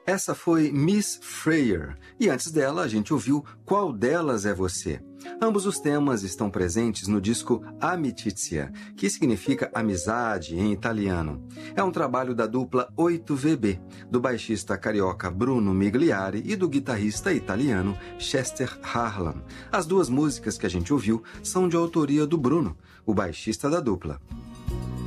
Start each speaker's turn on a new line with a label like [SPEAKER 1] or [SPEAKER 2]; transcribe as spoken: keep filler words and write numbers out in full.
[SPEAKER 1] Essa foi Miss Freyer, e antes dela a gente ouviu Qual Delas é Você? Ambos os temas estão presentes no disco Amicizia, que significa amizade em italiano. É um trabalho da dupla oito V B, do baixista carioca Bruno Migliari e do guitarrista italiano Chester Harlan. As duas músicas que a gente ouviu são de autoria do Bruno, o baixista da dupla.